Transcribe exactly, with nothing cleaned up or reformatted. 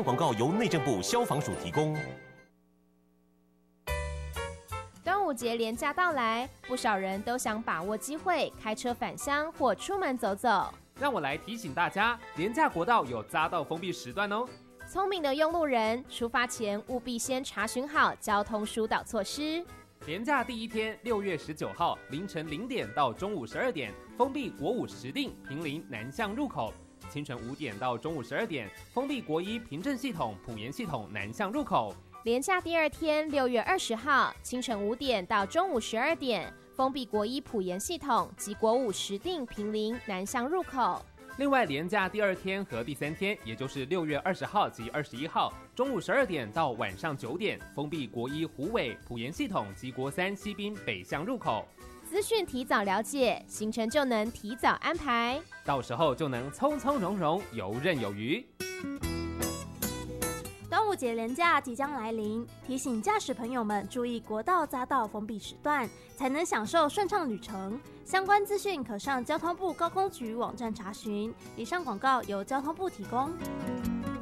广告由内政部消防署提供。 端午节连假到来，不少人都想把握机会开车返乡或出门走走。 让我来提醒大家，连假国道有匝道封闭时段哦。 聪明的用路人，出发前务必先查询好交通疏导措施。 连假第一天，六月十九号凌晨零点到中午十二点，封闭国五石碇、坪林南向入口；清晨五点到中午十二点，封闭国一平镇系统、埔盐系统南向入口。 连假第二天，六月二十号清晨五点到中午十二点，封闭国一埔盐系统及国五石碇、坪林南向入口。 另外，连假第二天和第三天，也就是六月二十号及二十一号，中午十二点到晚上九点，封闭国一虎尾、埔盐系统及国三西滨北向入口。 资讯提早了解，行程就能提早安排， 到时候就能从从容容、游刃有余。 端午节连假即将来临，提醒驾驶朋友们注意国道匝道封闭时段，才能享受顺畅旅程。相关资讯可上交通部高工局网站查询。以上广告由交通部提供。